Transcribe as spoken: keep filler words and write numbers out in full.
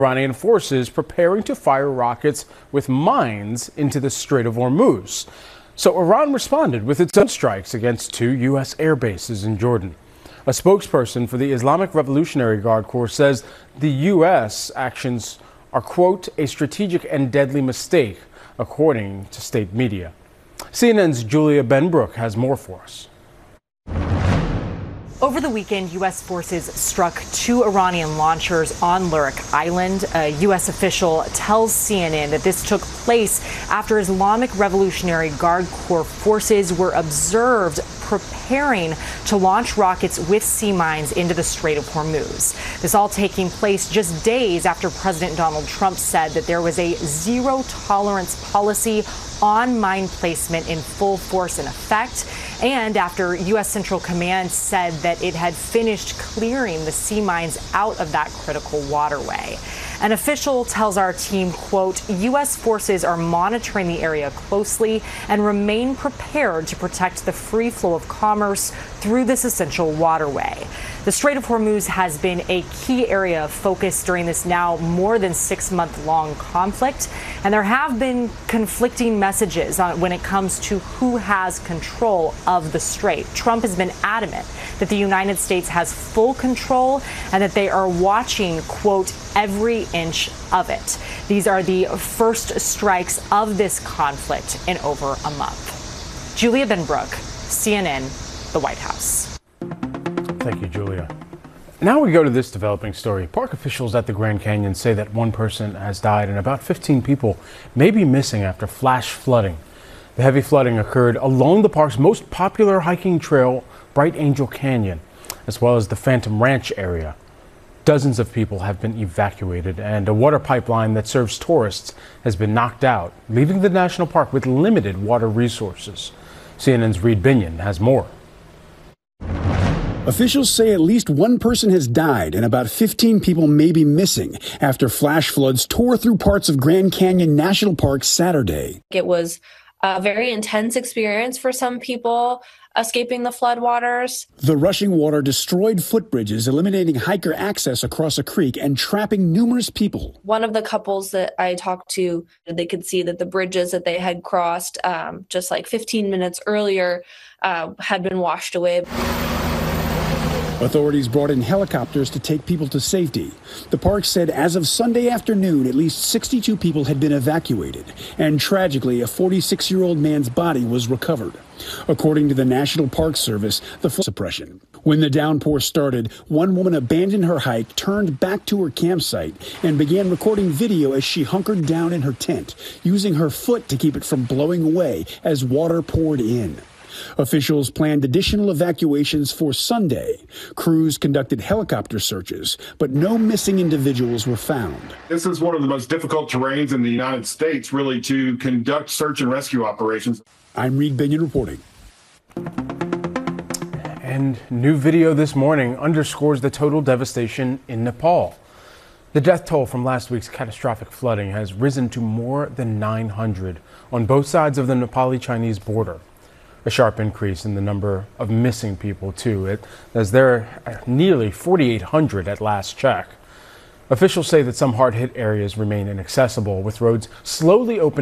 Iranian forces preparing to fire rockets with mines into the Strait of Hormuz. So Iran responded with its own strikes against two U S air bases in Jordan. A spokesperson for the Islamic Revolutionary Guard Corps says the U S actions are, quote, a strategic and deadly mistake, according to state media. C N N's Julia Benbrook has more for us. Over the weekend, U S forces struck two Iranian launchers on Lurik Island. A U S official tells C N N that this took place after Islamic Revolutionary Guard Corps forces were observed preparing to launch rockets with sea mines into the Strait of Hormuz. This all taking place just days after President Donald Trump said that there was a zero tolerance policy on mine placement in full force in effect, and after U S Central Command said that it had finished clearing the sea mines out of that critical waterway. An official tells our team, quote, U S forces are monitoring the area closely and remain prepared to protect the free flow of commerce through this essential waterway. The Strait of Hormuz has been a key area of focus during this now more than six month long conflict, and there have been conflicting messages on when it comes to who has control of the strait. Trump has been adamant that the United States has full control and that they are watching, quote, every inch of it. These are the first strikes of this conflict in over a month. Julia Benbrook, C N N, the White House. Thank you, Julia. Now we go to this developing story. Park officials at the Grand Canyon say that one person has died and about fifteen people may be missing after flash flooding. The heavy flooding occurred along the park's most popular hiking trail, Bright Angel Canyon, as well as the Phantom Ranch area. Dozens of people have been evacuated, and a water pipeline that serves tourists has been knocked out, leaving the national park with limited water resources. C N N's Reed Binion has more. Officials say at least one person has died and about fifteen people may be missing after flash floods tore through parts of Grand Canyon National Park Saturday. It was a very intense experience for some people escaping the floodwaters. The rushing water destroyed footbridges, eliminating hiker access across a creek and trapping numerous people. One of the couples that I talked to, they could see that the bridges that they had crossed um, just like fifteen minutes earlier uh, had been washed away. Authorities brought in helicopters to take people to safety. The park said as of Sunday afternoon, at least sixty-two people had been evacuated, and tragically, a forty-six-year-old man's body was recovered. According to the National Park Service, the flood suppression. When the downpour started, one woman abandoned her hike, turned back to her campsite, and began recording video as she hunkered down in her tent, using her foot to keep it from blowing away as water poured in. Officials planned additional evacuations for Sunday. Crews conducted helicopter searches, but no missing individuals were found. This is one of the most difficult terrains in the United States, really, to conduct search and rescue operations. I'm Reed Binion reporting. And new video this morning underscores the total devastation in Nepal. The death toll from last week's catastrophic flooding has risen to more than nine hundred on both sides of the Nepali-Chinese border. A sharp increase in the number of missing people, too, it, as there are nearly forty-eight hundred at last check. Officials say that some hard-hit areas remain inaccessible, with roads slowly opening